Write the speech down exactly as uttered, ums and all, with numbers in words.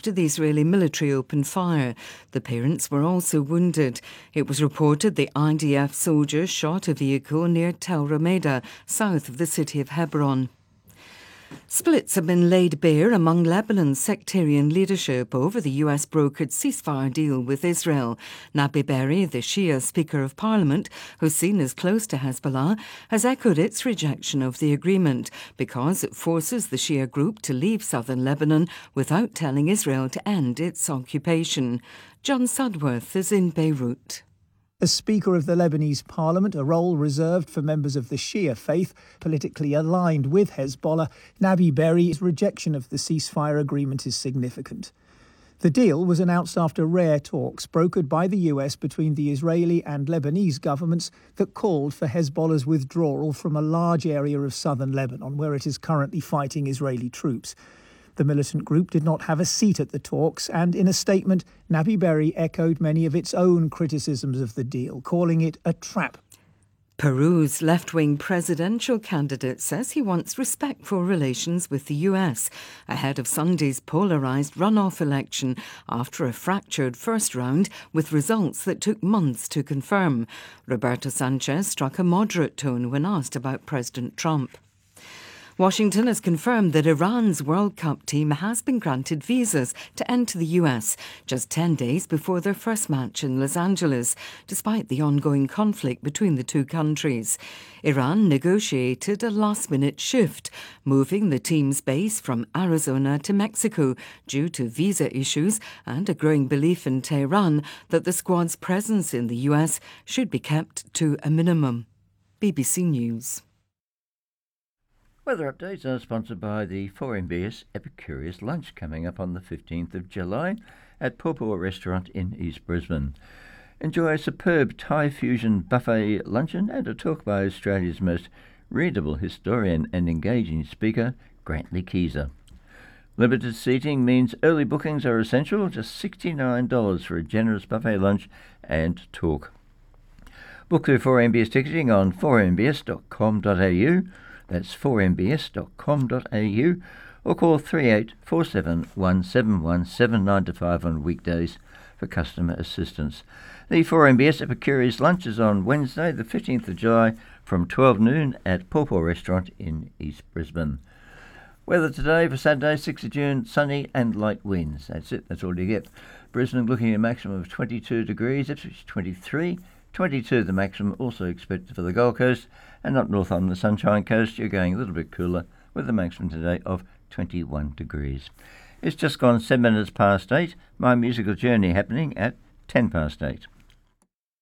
after the Israeli military opened fire. The parents were also wounded. It was reported the I D F soldiers shot a vehicle near Tel Rameda, south of the city of Hebron. Splits have been laid bare among Lebanon's sectarian leadership over the U S-brokered ceasefire deal with Israel. Nabi Berri, the Shia Speaker of Parliament, who's seen as close to Hezbollah, has echoed its rejection of the agreement because it forces the Shia group to leave southern Lebanon without telling Israel to end its occupation. John Sudworth is in Beirut. As Speaker of the Lebanese Parliament, a role reserved for members of the Shia faith, politically aligned with Hezbollah, Nabi Berri's rejection of the ceasefire agreement is significant. The deal was announced after rare talks brokered by the U S between the Israeli and Lebanese governments that called for Hezbollah's withdrawal from a large area of southern Lebanon, where it is currently fighting Israeli troops. The militant group did not have a seat at the talks, and in a statement, Nabi Berri echoed many of its own criticisms of the deal, calling it a trap. Peru's left-wing presidential candidate says he wants respectful relations with the U S ahead of Sunday's polarised runoff election after a fractured first round with results that took months to confirm. Roberto Sanchez struck a moderate tone when asked about President Trump. Washington has confirmed that Iran's World Cup team has been granted visas to enter the U S just ten days before their first match in Los Angeles, despite the ongoing conflict between the two countries. Iran negotiated a last-minute shift, moving the team's base from Arizona to Mexico due to visa issues and a growing belief in Tehran that the squad's presence in the U S should be kept to a minimum. B B C News. Weather updates are sponsored by the four M B S Epicurious Lunch coming up on the fifteenth of July at Pawpaw Restaurant in East Brisbane. Enjoy a superb Thai fusion buffet luncheon and a talk by Australia's most readable historian and engaging speaker, Grantley Keezer. Limited seating means early bookings are essential, just sixty-nine dollars for a generous buffet lunch and talk. Book through four M B S ticketing on four m b s dot com dot a u. That's four m b s dot com dot a u, or call three eight four seven one seven one seven nine five on weekdays for customer assistance. The four M B S Epicurious Lunch is on Wednesday the fifteenth of July from twelve noon at Pawpaw Restaurant in East Brisbane. Weather today for Saturday sixth of June, sunny and light winds. That's it, that's all you get. Brisbane looking at a maximum of twenty-two degrees, Ipswich twenty-three, twenty-two the maximum, also expected for the Gold Coast, and up north on the Sunshine Coast you're going a little bit cooler with a maximum today of twenty-one degrees. It's just gone seven minutes past eight. My musical journey happening at ten past eight.